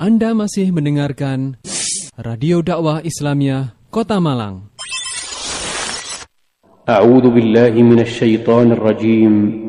Anda masih mendengarkan Radio Dakwah Islamiyah Kota Malang. A'udzu billahi minasy syaithanir rajim.